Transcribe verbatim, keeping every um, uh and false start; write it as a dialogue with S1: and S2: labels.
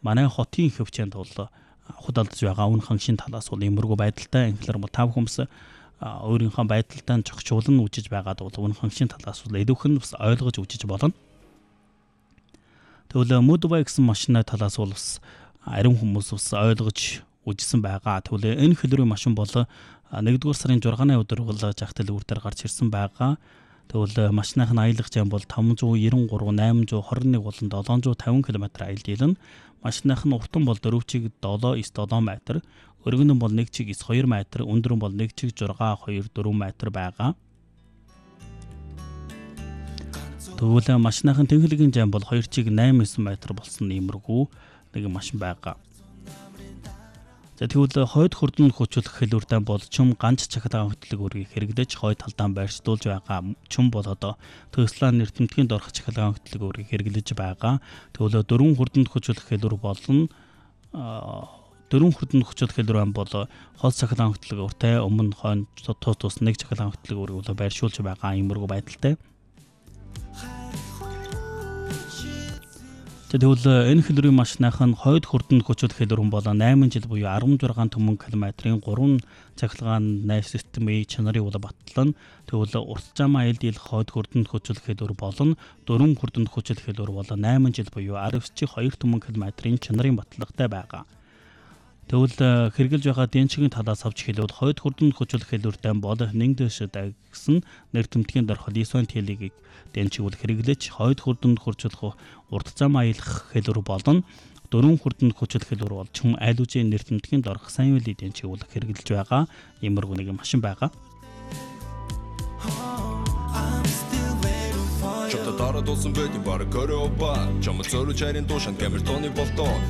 S1: манай хотын хөвчөнд бол худалдаж байгаа үн ханшийн талаас бол иймэрхүү байдалтай. Инхлэр бол тав хүмүүс өөрийнхөө байдалтай зохицуулан үжиж байгаад бол үн ханшийн талаас бол эдүүхэн бас ойлгож үжиж болно. Тэгвэл Moodle гэсэн машины талаас бол бас ариун хүмүүс бас ойлгож үжсэн байгаа. Тэгвэл энэ хэлрүү машин бол нэгдүгээр сарын зургааны өдөр бол жагтал үр дээр гарч ирсэн байгаа. Тэгвэл машиных нь аялах зам бол таван зуун найман гурав, найман зуун хорин нэг болон долоон зуун тавин км аялж ийлэн. Машиных нь уртан бол дөрөв чиг долоо эс долоо метр, өргөн нь бол нэг чиг эс хоёр метр, өндөр нь бол нэг чиг зурга хоёр дөрвөн метр байгаа. Тэгвэл машиных нь тэнхлэгийн зам бол хоёр чиг найман эс метр болсон иймэрхүү нэг машин байгаа. За тэгвэл хойд хурдан хүчүүлэх хэлбэртэй бол чум ганц цахилгаан хөтлөг үргийг хэрэглэж хойд талдаа байршуулж байгаа. Чум бол одоо Tesla нэртэмтгийн дорх цахилгаан хөтлөг үргийг хэрэглэж байгаа. Тэгвэл дөрвөн хурдан хүчүүлэх хэлбэр болно. Дөрвөн хурдан хүчүүлэх хэлбэр бол хол цахилгаан хөтлөг үртэй өмнө хойно тус тус нэг цахилгаан хөтлөг үрийг бол байршуулж байгаа иймэрхүү байдалтай. Тэгвэл энэ хэлбэрийн машиных нь хойд хурдан хүчүүлэх хэлбэр бол найман жил буюу арван зургаан түмэн километрийн гурван цахилгаан найр системийн чанарын уул батлан. Тэгвэл урт зам аялд ил хойд хурдан хүчүүлэх хэлбэр болон дөрвөн хурдан хүчүүлэх хэлбэр бол найман жил буюу арав чи хоёр түмэн километрийн чанарын батлагтай байгаа. Тэгвэл хэрэгжилж байгаа денчгийн талаас авч хэлбэл хойд хурдан хүчүүлэх хэлбэртэй бол нэг дэш гэсэн нэртэмтгийн дорх лисон телегийг денчиг бол хэрэглэж хойд хурдан хүчүүлэх урт зам аялах хэлбэр болон дөрвөн хурдан хүчүүлэх хэлбэр бол чум айлужийн нэртэмтгийн дорх сайн үеийн денчиг бол хэрэглэж байгаа иймэрхүү нэг машин байгаа.
S2: Чамд дараад улсан байдгийн баг көрөө ба чамд зөрөж харин дуушан гэмэр тооны болтоо